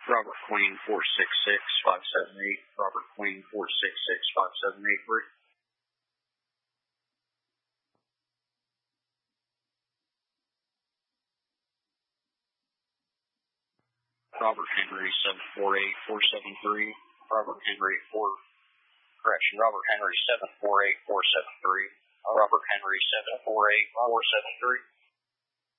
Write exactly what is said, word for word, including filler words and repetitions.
Robert Queen, four six six, five seven eight. Robert Queen, four six six, five seven eight three. Robert Henry, seven four eight, four seven three. Robert Henry, four, correction, Robert Henry, seven four eight, four seven three. Robert Henry, seven four eight, four seven three.